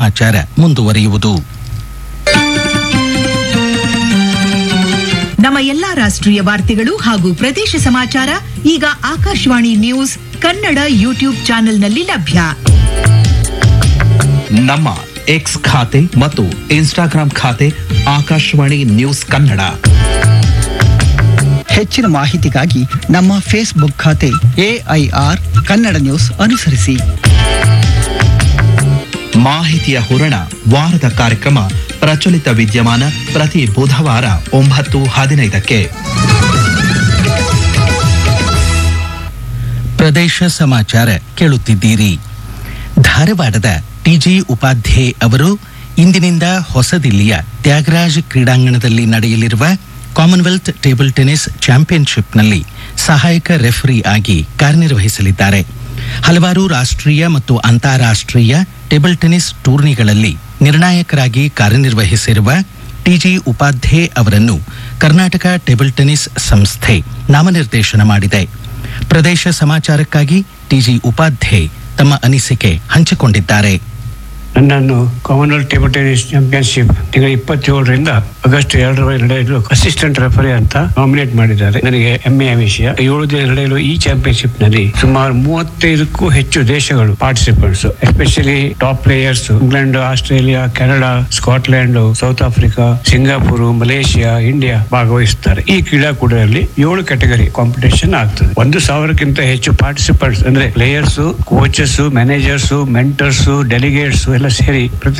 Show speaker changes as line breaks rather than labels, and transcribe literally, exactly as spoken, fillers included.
ಸಮಾಚಾರ ಮುಂದುವರಿಯುವುದು.
ನಮ್ಮ ಎಲ್ಲಾ ರಾಷ್ಟ್ರೀಯ ವಾರ್ತೆಗಳು ಹಾಗೂ ಪ್ರದೇಶ ಸಮಾಚಾರ ಈಗ ಆಕಾಶವಾಣಿ ನ್ಯೂಸ್ ಕನ್ನಡ ಯೂಟ್ಯೂಬ್ ಚಾನೆಲ್ನಲ್ಲಿ ಲಭ್ಯ.
ನಮ್ಮ ಎಕ್ಸ್ ಖಾತೆ ಮತ್ತು ಇನ್ಸ್ಟಾಗ್ರಾಂ ಖಾತೆ ಆಕಾಶವಾಣಿ ನ್ಯೂಸ್ ಕನ್ನಡ.
ಹೆಚ್ಚಿನ ಮಾಹಿತಿಗಾಗಿ ನಮ್ಮ ಫೇಸ್ಬುಕ್ ಖಾತೆ ಎಐಆರ್ ಕನ್ನಡ ನ್ಯೂಸ್ ಅನುಸರಿಸಿ.
ಮಾಹಿತಿಯ ಹೂರಣ ವಾರದ ಕಾರ್ಯಕ್ರಮ ಪ್ರಚಲಿತ ವಿದ್ಯಮಾನ ಪ್ರತಿ ಬುಧವಾರ ಒಂಬತ್ತು ಹದಿನೈದಕ್ಕೆ.
ಪ್ರದೇಶ ಸಮಾಚಾರ ಕೇಳುತ್ತಿದ್ದೀರಿ. ಧಾರವಾಡದ ಟಿಜಿ ಉಪಾಧ್ಯಾಯ ಅವರು ಇಂದಿನಿಂದ ಹೊಸದಿಲ್ಲಿಯ ತ್ಯಾಗರಾಜ್ ಕ್ರೀಡಾಂಗಣದಲ್ಲಿ ನಡೆಯಲಿರುವ ಕಾಮನ್ವೆಲ್ತ್ ಟೇಬಲ್ ಟೆನ್ನಿಸ್ ಚಾಂಪಿಯನ್ಶಿಪ್ನಲ್ಲಿ ಸಹಾಯಕ ರೆಫರಿ ಆಗಿ ಕಾರ್ಯನಿರ್ವಹಿಸಲಿದ್ದಾರೆ. ಹಲವಾರು ರಾಷ್ಟ್ರೀಯ ಮತ್ತು ಅಂತಾರಾಷ್ಟ್ರೀಯ ಟೇಬಲ್ ಟೆನ್ನಿಸ್ ಟೂರ್ನಿಗಳಲ್ಲಿ ನಿರ್ಣಾಯಕರಾಗಿ ಕಾರ್ಯನಿರ್ವಹಿಸಿರುವ ಟಿಜಿ ಉಪಾಧ್ಯಾಯ ಅವರನ್ನು ಕರ್ನಾಟಕ ಟೇಬಲ್ ಟೆನ್ನಿಸ್ ಸಂಸ್ಥೆ ನಾಮನಿರ್ದೇಶನ ಮಾಡಿದೆ. ಪ್ರದೇಶ ಸಮಾಚಾರಕ್ಕಾಗಿ ಟಿಜಿ ಉಪಾಧ್ಯಾಯ ತಮ್ಮ ಅನಿಸಿಕೆ ಹಂಚಿಕೊಂಡಿದ್ದಾರೆ.
ನನ್ನನ್ನು ಕಾಮನ್ವೆಲ್ತ್ ಟೇಬಲ್ ಟೆನ್ನಿಸ್ ಚಾಂಪಿಯನ್ಶಿಪ್ ತಿಂಗಳ ಇಪ್ಪತ್ತೇಳರಿಂದ ಆಗಸ್ಟ್ ಎರಡರವರೆಗೆ ನಡೆಯಲು ಅಸಿಸ್ಟೆಂಟ್ ರೆಫರಿ ಅಂತ ನಾಮಿನೇಟ್ ಮಾಡಿದ್ದಾರೆ. ನನಗೆ ಹೆಮ್ಮೆಯ ವಿಷಯ. ಏಳು ದಿನ ನಡೆಯಲು ಈ ಚಾಂಪಿಯನ್ಶಿಪ್ ನಲ್ಲಿ ಸುಮಾರು ಮೂವತ್ತೈದಕ್ಕೂ ಹೆಚ್ಚು ದೇಶಗಳು participants, especially top players England, Australia, Canada, Scotland, south Africa, Singapore, Malaysia, India ಭಾಗವಹಿಸುತ್ತಾರೆ. ಈ ಕ್ರೀಡಾಕೂಟದಲ್ಲಿ ಏಳು ಕ್ಯಾಟಗರಿ ಕಾಂಪಿಟೇಷನ್ ಆಗ್ತದೆ. ಒಂದು ಸಾವಿರಕ್ಕಿಂತ ಹೆಚ್ಚು ಪಾರ್ಟಿಸಿಪೆಂಟ್ಸ್ ಅಂದ್ರೆ players, coaches, managers, mentors, delegates ಎಲ್ಲ ಸೇರಿ ಪ್ರತಿ